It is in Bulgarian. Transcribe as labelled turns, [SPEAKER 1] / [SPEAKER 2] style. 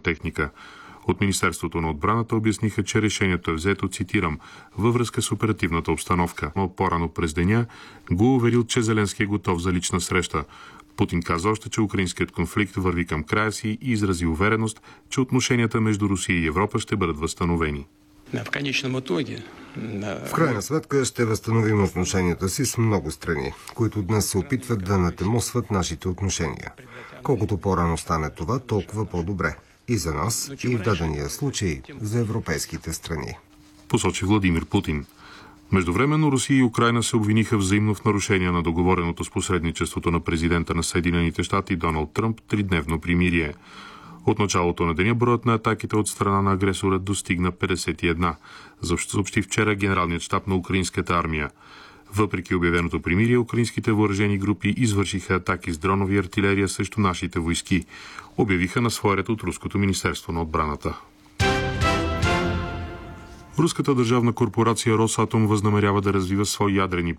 [SPEAKER 1] техника. От Министерството на отбраната обясниха, че решението е взето, цитирам, във връзка с оперативната обстановка. Но по-рано през деня го уверил, че Зеленски е готов за лична среща. Путин каза още, че украинският конфликт върви към края си и изрази увереност, че отношенията между Русия и Европа ще бъдат възстановени.
[SPEAKER 2] В крайна сметка ще възстановим отношенията си с много страни, които днес се опитват да натемосват нашите отношения. Колкото по-рано стане това, толкова по-добре. И за нас, и в дадения случай за европейските страни.
[SPEAKER 1] Посочи Владимир Путин. Междувременно Русия и Украйна се обвиниха взаимно в нарушение на договореното с посредничеството на президента на Съединените щати Доналд Тръмп тридневно примирие. От началото на деня броят на атаките от страна на агресора достигна 51, съобщи вчера генералният щаб на украинската армия. Въпреки обявеното примирие, украинските въоръжени групи извършиха атаки с дронови артилерия срещу нашите войски, обявиха на своя ред от Руското министерство на отбраната. Руската държавна корпорация Росатом възнамерява да развива свои ядрени